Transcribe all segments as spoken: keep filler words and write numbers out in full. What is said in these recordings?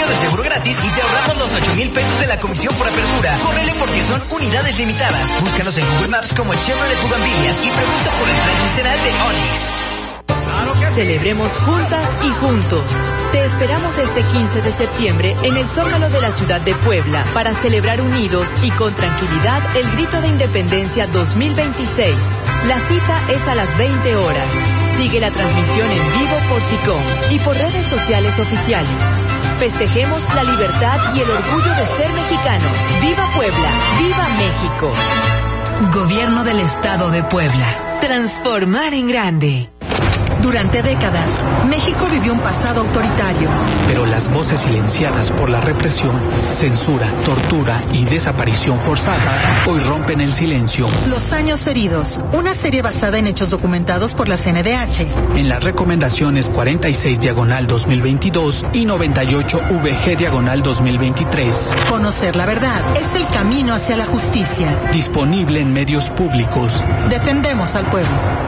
de seguro gratis y te ahorramos los ocho mil pesos de la comisión por apertura. Córrele porque son unidades limitadas. Búscanos en Google Maps como Chevrolet Bugambilias y pregunta por el plan quincenal de Onix. Celebremos juntas y juntos. Te esperamos este quince de septiembre en el Zócalo de la ciudad de Puebla para celebrar unidos y con tranquilidad el Grito de Independencia dos mil veintiséis. La cita es a las veinte horas. Sigue la transmisión en vivo por SICOM y por redes sociales oficiales. Festejemos la libertad y el orgullo de ser mexicanos. ¡Viva Puebla! ¡Viva México! Gobierno del Estado de Puebla. Transformar en grande. Durante décadas, México vivió un pasado autoritario. Pero las voces silenciadas por la represión, censura, tortura y desaparición forzada hoy rompen el silencio. Los años heridos, una serie basada en hechos documentados por la C N D H. En las recomendaciones cuarenta y seis diagonal dos mil veintidós y noventa y ocho V G diagonal dos mil veintitrés. Conocer la verdad es el camino hacia la justicia. Disponible en medios públicos. Defendemos al pueblo.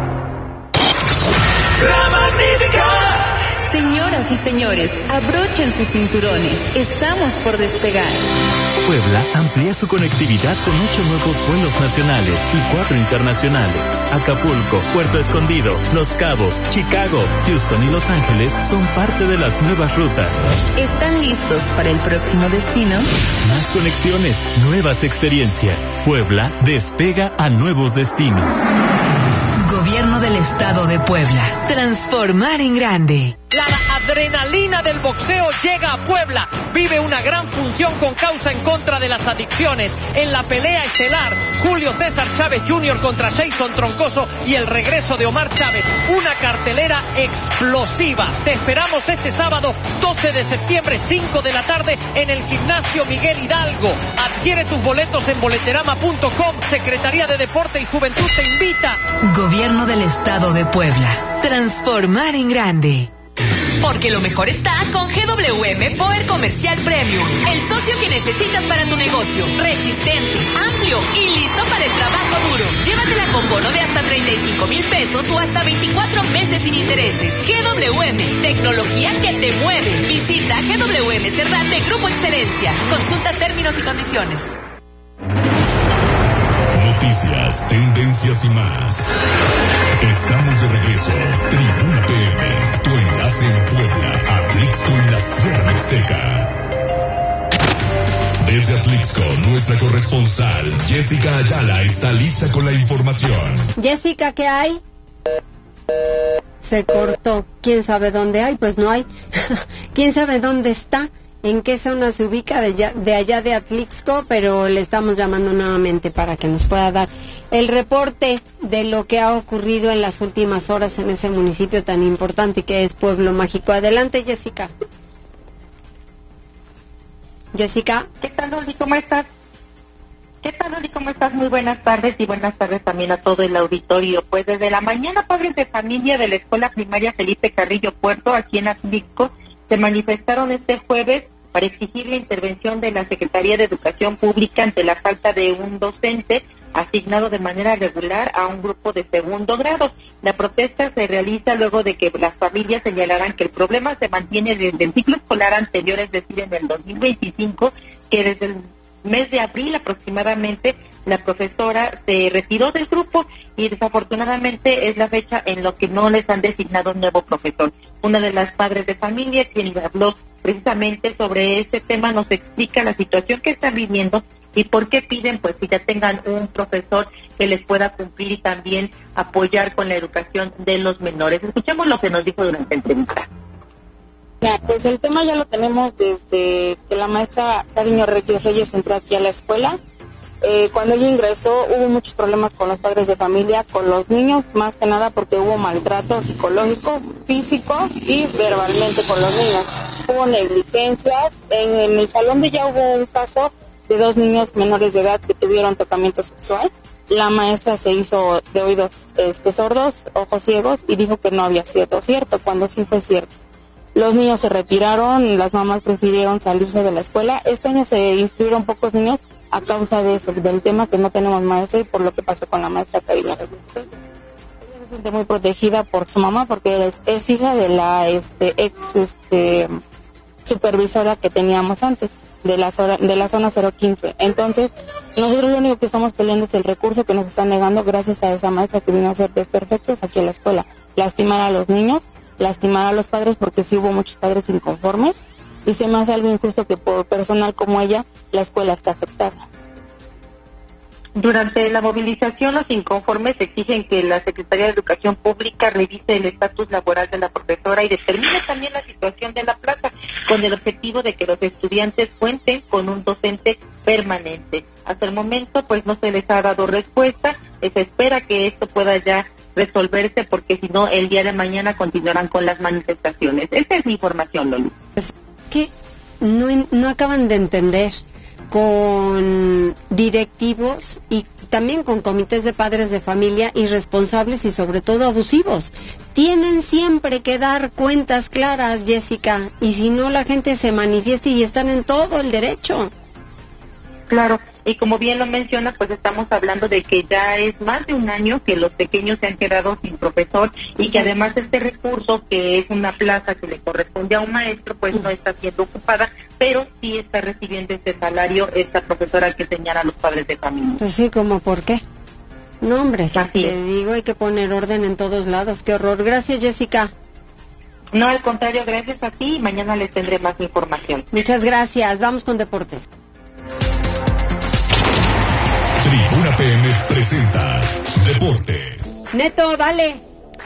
La Magnífica. Señoras y señores, abrochen sus cinturones. Estamos por despegar. Puebla amplía su conectividad con ocho nuevos vuelos nacionales y cuatro internacionales. Acapulco, Puerto Escondido, Los Cabos, Chicago, Houston y Los Ángeles son parte de las nuevas rutas. ¿Están listos para el próximo destino? Más conexiones, nuevas experiencias. Puebla despega a nuevos destinos. Gobierno del Estado de Puebla. Transformar en grande. La adrenalina del boxeo llega a Puebla. Vive una gran función con causa en contra de las adicciones. En la pelea estelar, Julio César Chávez junior contra Jason Troncoso y el regreso de Omar Chávez. Una cartelera explosiva. Te esperamos este sábado doce de septiembre, cinco de la tarde, en el Gimnasio Miguel Hidalgo. Adquiere tus boletos en boleterama punto com. Secretaría de Deporte y Juventud te invita. Gobierno del Estado de Puebla. Transformar en grande. Porque lo mejor está con G W M Power Comercial Premium. El socio que necesitas para tu negocio. Resistente, amplio y listo para el trabajo duro. Llévatela con bono de hasta treinta y cinco mil pesos o hasta veinticuatro meses sin intereses. G W M, tecnología que te mueve. Visita G W M Cerdán de Grupo Excelencia. Consulta términos y condiciones. Noticias, tendencias y más. Estamos de regreso. Tribuna P M, tu enlace en Puebla, Atlixco y la Sierra Mixteca. Desde Atlixco, nuestra corresponsal Jessica Ayala está lista con la información. Jessica, ¿qué hay? Se cortó. ¿Quién sabe dónde hay? Pues no hay. ¿Quién sabe dónde está? ¿En qué zona se ubica de, ya, de allá de Atlixco? Pero le estamos llamando nuevamente para que nos pueda dar el reporte de lo que ha ocurrido en las últimas horas en ese municipio tan importante que es Pueblo Mágico. Adelante, Jessica. Jessica. ¿Qué tal, Loli? ¿Cómo estás? ¿Qué tal, Loli? ¿Cómo estás? Muy buenas tardes y buenas tardes también a todo el auditorio. Pues desde la mañana, padres de familia de la Escuela Primaria Felipe Carrillo Puerto, aquí en Atlixco, se manifestaron este jueves para exigir la intervención de la Secretaría de Educación Pública ante la falta de un docente asignado de manera regular a un grupo de segundo grado. La protesta se realiza luego de que las familias señalaran que el problema se mantiene desde el ciclo escolar anterior, es decir, en el dos mil veinticinco, que desde el mes de abril aproximadamente la profesora se retiró del grupo y desafortunadamente es la fecha en la que no les han designado un nuevo profesor. Una de las padres de familia, quien habló precisamente sobre este tema, nos explica la situación que están viviendo y por qué piden pues que ya tengan un profesor que les pueda cumplir y también apoyar con la educación de los menores. Escuchemos lo que nos dijo durante la entrevista. Ya, pues el tema ya lo tenemos desde que la maestra Cariño Reyes Reyes entró aquí a la escuela. Eh, cuando ella ingresó hubo muchos problemas con los padres de familia, con los niños, más que nada porque hubo maltrato psicológico, físico y verbalmente con los niños. Hubo negligencias, en, en el salón de ella hubo un caso de dos niños menores de edad que tuvieron tocamiento sexual. La maestra se hizo de oídos este, sordos, ojos ciegos y dijo que no había sido cierto, cuando sí fue cierto. Los niños se retiraron, las mamás prefirieron salirse de la escuela. Este año se inscribieron pocos niños a causa de eso, del tema que no tenemos maestra y por lo que pasó con la maestra Karina. Ella se siente muy protegida por su mamá porque es, es hija de la este ex este supervisora que teníamos antes, de la, zona, de la zona cero quince. Entonces, nosotros lo único que estamos peleando es el recurso que nos están negando gracias a esa maestra que vino a hacer desperfectos aquí a la escuela. Lastimar a los niños, lastimar a los padres, porque sí hubo muchos padres inconformes, y se me hace algo injusto que por personal como ella, la escuela está afectada. Durante la movilización, los inconformes exigen que la Secretaría de Educación Pública revise el estatus laboral de la profesora y determine también la situación de la plaza, con el objetivo de que los estudiantes cuenten con un docente permanente. Hasta el momento, pues no se les ha dado respuesta. Se espera que esto pueda ya resolverse, porque si no, el día de mañana continuarán con las manifestaciones. Esta es mi información, Loli. Es que no, no acaban de entender. Con directivos y también con comités de padres de familia irresponsables y sobre todo abusivos. Tienen siempre que dar cuentas claras, Jessica, y si no la gente se manifiesta y están en todo el derecho. Claro, y como bien lo menciona, pues estamos hablando de que ya es más de un año que los pequeños se han quedado sin profesor y sí. que además este recurso, que es una plaza que le corresponde a un maestro, pues no está siendo ocupada, pero sí está recibiendo este salario esta profesora que señala a los padres de familia. Pues sí, ¿cómo por qué? No, hombre, Así te es. digo, hay que poner orden en todos lados. Qué horror. Gracias, Jessica. No, al contrario, gracias a ti y mañana les tendré más información. Muchas gracias. Vamos con deportes. Tribuna P M presenta Deportes. Neto, dale.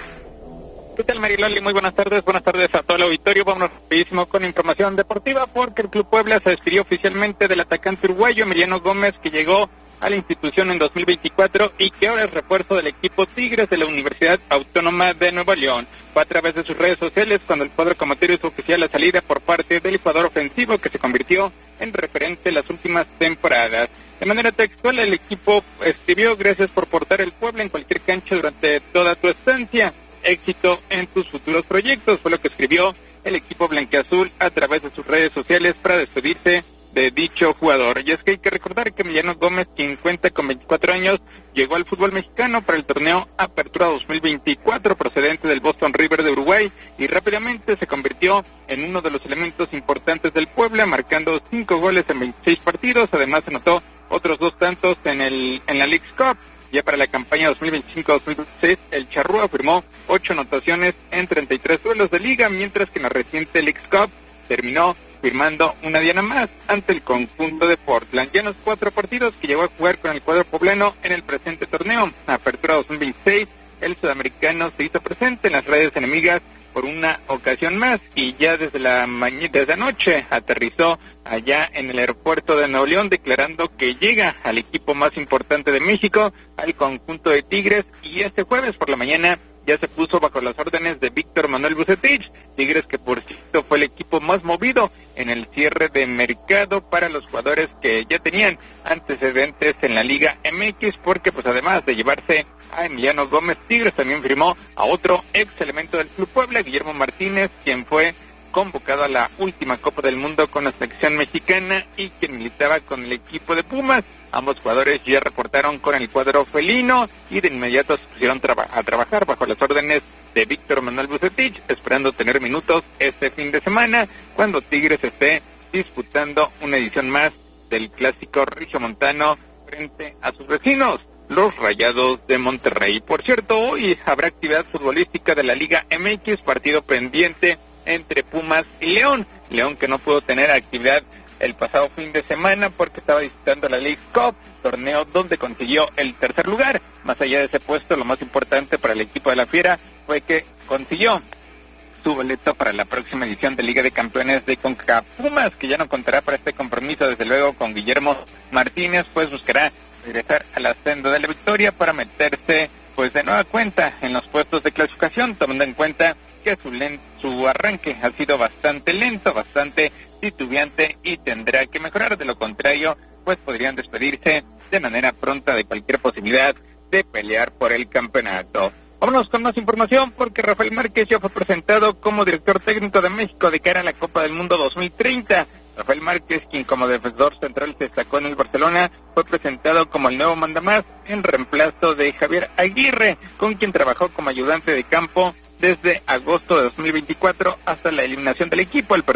¿Qué tal, Mariloli? Muy buenas tardes. Buenas tardes a todo el auditorio. Vámonos rapidísimo con información deportiva, porque el Club Puebla se despidió oficialmente del atacante uruguayo Emiliano Gómez, que llegó a la institución en dos mil veinticuatro y que ahora es refuerzo del equipo Tigres de la Universidad Autónoma de Nuevo León. Fue a través de sus redes sociales cuando el cuadro comentario hizo oficial la salida por parte del jugador ofensivo, que se convirtió en referente en las últimas temporadas. De manera textual, el equipo escribió: gracias por portar el Puebla en cualquier cancha durante toda tu estancia. Éxito en tus futuros proyectos, fue lo que escribió el equipo blanquiazul a través de sus redes sociales para despedirse de dicho jugador. Y es que hay que recordar que Emiliano Gómez, quien cuenta con veinticuatro años, llegó al fútbol mexicano para el torneo Apertura dos mil veinticuatro procedente del Boston River de Uruguay, y rápidamente se convirtió en uno de los elementos importantes del Puebla, marcando cinco goles en veintiséis partidos. Además anotó otros dos tantos en el en la Leagues Cup. Ya para la campaña dos mil veinticinco dos mil veintiséis, el Charrúa firmó ocho anotaciones en treinta y tres duelos de liga, mientras que en la reciente Leagues Cup terminó firmando una diana más ante el conjunto de Portland. Ya en los cuatro partidos que llegó a jugar con el cuadro poblano en el presente torneo Apertura dos mil veintiséis, el sudamericano se hizo presente en las redes enemigas por una ocasión más, y ya desde la mañana, desde anoche aterrizó allá en el aeropuerto de Nuevo León, declarando que llega al equipo más importante de México, al conjunto de Tigres, y este jueves por la mañana ya se puso bajo las órdenes de Víctor Manuel Vucetich. Tigres, que por cierto fue el equipo más movido en el cierre de mercado para los jugadores que ya tenían antecedentes en la Liga M X, porque pues además de llevarse a Emiliano Gómez, Tigres también firmó a otro ex elemento del Club Puebla, Guillermo Martínez, quien fue convocado a la última Copa del Mundo con la selección mexicana y quien militaba con el equipo de Pumas. Ambos jugadores ya reportaron con el cuadro felino y de inmediato se pusieron traba- a trabajar bajo las órdenes de Víctor Manuel Vucetich, esperando tener minutos este fin de semana cuando Tigres esté disputando una edición más del clásico regiomontano frente a sus vecinos, los Rayados de Monterrey. Por cierto, hoy habrá actividad futbolística de la Liga M X, partido pendiente entre Pumas y León. León, que no pudo tener actividad el pasado fin de semana porque estaba disputando la Leagues Cup, torneo donde consiguió el tercer lugar. Más allá de ese puesto, lo más importante para el equipo de la Fiera fue que consiguió su boleto para la próxima edición de Liga de Campeones de CONCACAF. Pumas, que ya no contará para este compromiso, desde luego, con Guillermo Martínez, pues buscará regresar a la senda de la victoria para meterse pues de nueva cuenta en los puestos de clasificación, tomando en cuenta que su, len- su arranque ha sido bastante lento, bastante titubeante, y tendrá que mejorar. De lo contrario, pues podrían despedirse de manera pronta de cualquier posibilidad de pelear por el campeonato. Vámonos con más información, porque Rafael Márquez ya fue presentado como director técnico de México de cara a la Copa del Mundo dos mil treinta. Rafael Márquez, quien como defensor central se destacó en el Barcelona, fue presentado como el nuevo mandamás en reemplazo de Javier Aguirre, con quien trabajó como ayudante de campo desde agosto de dos mil veinticuatro hasta la eliminación del equipo al perder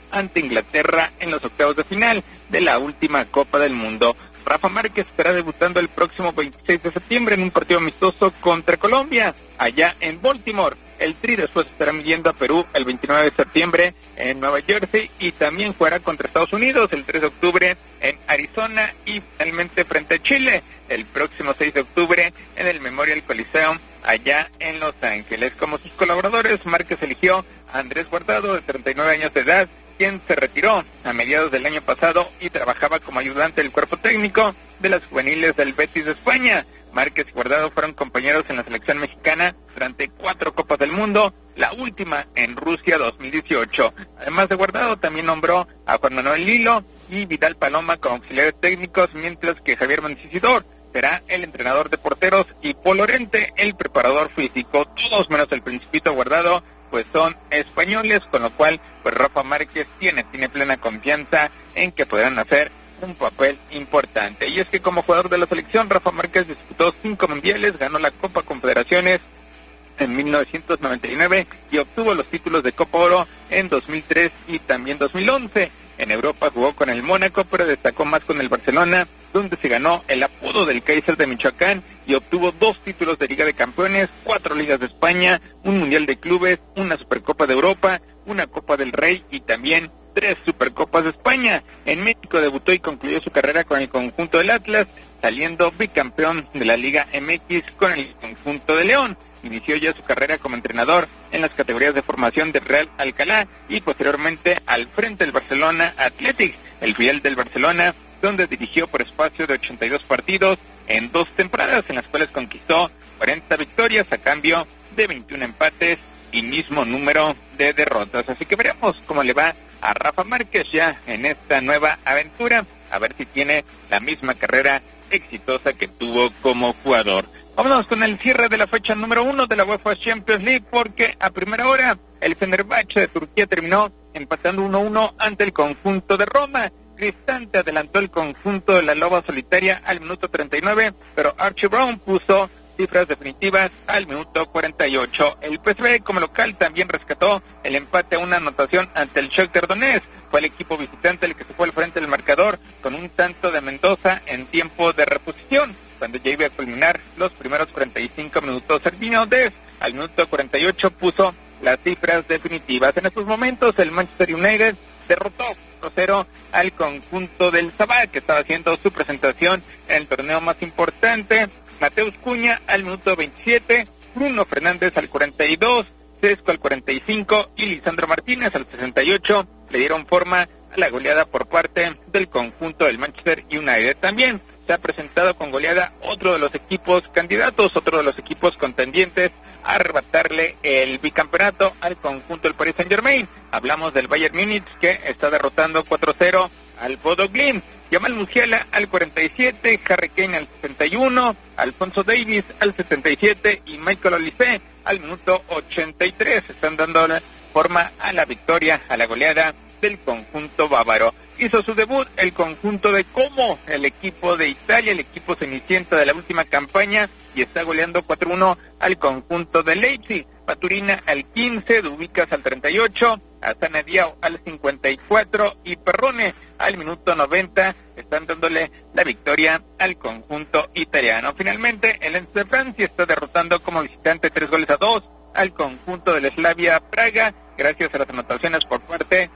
ante Inglaterra en los octavos de final de la última Copa del Mundo. Rafa Márquez estará debutando el próximo veintiséis de septiembre en un partido amistoso contra Colombia, allá en Baltimore. El Tri después estará midiendo a Perú el veintinueve de septiembre en Nueva Jersey y también jugará contra Estados Unidos el tres de octubre en Arizona y finalmente frente a Chile el próximo seis de octubre en el Memorial Coliseum allá en Los Ángeles. Como sus colaboradores, Márquez eligió a Andrés Guardado, de treinta y nueve años de edad, quien se retiró a mediados del año pasado y trabajaba como ayudante del cuerpo técnico de las juveniles del Betis de España. Márquez y Guardado fueron compañeros en la selección mexicana durante cuatro Copas del Mundo, la última en Rusia dos mil dieciocho. Además de Guardado, también nombró a Juan Manuel Lilo y Vidal Paloma como auxiliares técnicos, mientras que Javier Mancisidor será el entrenador de porteros y Paul Lorente el preparador físico. Todos menos el Principito Guardado pues son españoles, con lo cual pues Rafa Márquez tiene, tiene plena confianza en que podrán hacer un papel importante. Y es que como jugador de la selección, Rafa Márquez disputó cinco mundiales, ganó la Copa Confederaciones en mil novecientos noventa y nueve y obtuvo los títulos de Copa Oro en dos mil tres y también dos mil once. En Europa jugó con el Mónaco, pero destacó más con el Barcelona, donde se ganó el apodo del Kaiser de Michoacán y obtuvo dos títulos de Liga de Campeones, cuatro Ligas de España, un Mundial de Clubes, una Supercopa de Europa, una Copa del Rey y también tres Supercopas de España. En México debutó y concluyó su carrera con el conjunto del Atlas, saliendo bicampeón de la Liga M X con el conjunto de León. Inició ya su carrera como entrenador en las categorías de formación del Real Alcalá y posteriormente al frente del Barcelona Athletic, el filial del Barcelona, donde dirigió por espacio de ochenta y dos partidos en dos temporadas, en las cuales conquistó cuarenta victorias a cambio de veintiún empates y mismo número de derrotas. Así que veremos cómo le va a Rafa Márquez ya en esta nueva aventura, a ver si tiene la misma carrera exitosa que tuvo como jugador. Vámonos con el cierre de la fecha número uno de la UEFA Champions League, porque a primera hora el Fenerbahce de Turquía terminó empatando uno a uno ante el conjunto de Roma. Cristante adelantó el conjunto de la Loba Solitaria al minuto treinta y nueve, pero Archie Brown puso cifras definitivas al minuto cuarenta y ocho. El P S V como local también rescató el empate a una anotación ante el Shakhtar Donetsk. Fue el equipo visitante el que se fue al frente del marcador con un tanto de Mendoza en tiempo de reposición, cuando ya iba a culminar los primeros cuarenta y cinco minutos. Serginho Dest al minuto cuarenta y ocho puso las cifras definitivas. En estos momentos el Manchester United derrotó cuatro cero al conjunto del Sabah, que estaba haciendo su presentación en el torneo más importante. Mateus Cunha al minuto veintisiete, Bruno Fernández al cuarenta y dos, Sesco al cuarenta y cinco y Lisandro Martínez al sesenta y ocho le dieron forma a la goleada por parte del conjunto del Manchester United. También se ha presentado con goleada otro de los equipos candidatos, otro de los equipos contendientes a arrebatarle el bicampeonato al conjunto del Paris Saint-Germain. Hablamos del Bayern Múnich, que está derrotando cuatro cero al Bodo Glimt. Yamal Musiala al cuarenta y siete, Harry Kane al sesenta y uno, Alfonso Davies al setenta y siete y Michael Olise al minuto ochenta y tres. Están dando forma a la victoria, a la goleada del conjunto bávaro. Hizo su debut el conjunto de Como, el equipo de Italia, el equipo cenicienta de la última campaña, y está goleando cuatro uno al conjunto de Leipzig. Paturina al quince, Dubicas al treinta y ocho, Asana Diao al cincuenta y cuatro y Perrone al minuto noventa están dándole la victoria al conjunto italiano. Finalmente, el Lens de Francia está derrotando como visitante tres goles a dos al conjunto del Slavia Praga, gracias a las anotaciones por parte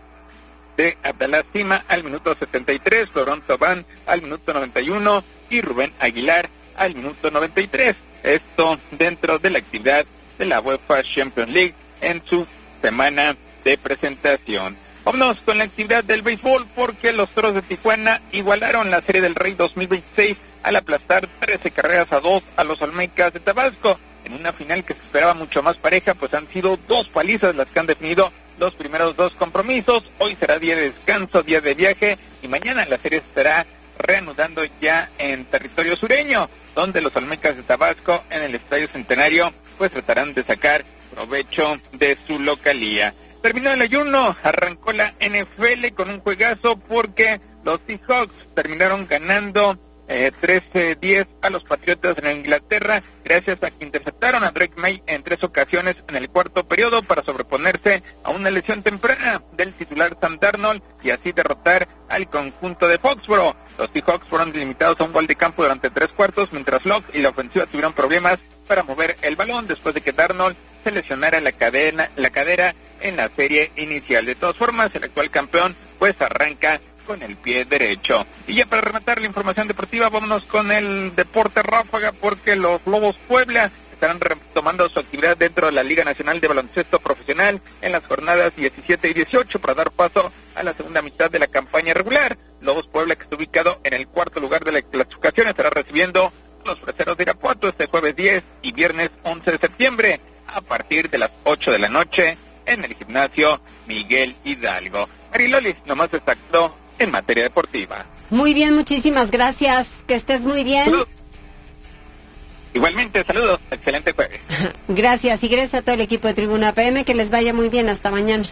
de Abdallah Sima al minuto setenta y tres, Florent Thauvin al minuto noventa y uno y Rubén Aguilar al minuto noventa y tres. Esto dentro de la actividad de la UEFA Champions League en su semana de presentación. Vámonos con la actividad del béisbol, porque los Toros de Tijuana igualaron la Serie del Rey dos mil veintiséis al aplastar trece carreras a dos a los Olmecas de Tabasco. En una final que se esperaba mucho más pareja, pues han sido dos palizas las que han definido los primeros dos compromisos. Hoy será día de descanso, día de viaje, y mañana la serie estará reanudando ya en territorio sureño, donde los Olmecas de Tabasco en el Estadio Centenario pues tratarán de sacar provecho de su localía. Terminó el ayuno, arrancó la N F L con un juegazo, porque los Seahawks terminaron ganando eh, trece diez a los Patriotas en Inglaterra, gracias a que interceptaron a Drake May en tres ocasiones en el cuarto periodo para sobreponerse a una lesión temprana del titular Sam Darnold y así derrotar al conjunto de Foxborough. Los Seahawks fueron limitados a un gol de campo durante tres cuartos, mientras Locke y la ofensiva tuvieron problemas para mover el balón después de que Darnold se lesionara la, cadena, la cadera en la serie inicial. De todas formas, el actual campeón pues arranca con el pie derecho. Y ya para rematar la información deportiva, vámonos con el deporte ráfaga, porque los Lobos Puebla estarán retomando su actividad dentro de la Liga Nacional de Baloncesto Profesional en las jornadas diecisiete y dieciocho para dar paso a la segunda mitad de la campaña regular. Lobos Puebla, que está ubicado en el cuarto lugar de la clasificación, estará recibiendo a los Freseros de Irapuato este jueves diez y viernes once de septiembre a partir de las ocho de la noche en el gimnasio Miguel Hidalgo. Mariloli, nomás destacó en materia deportiva. Muy bien, muchísimas gracias. Que estés muy bien. Saludos. Igualmente, saludos. Excelente jueves. Gracias y gracias a todo el equipo de Tribuna P M. Que les vaya muy bien. Hasta mañana.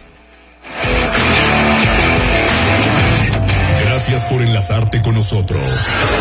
Gracias por enlazarte con nosotros.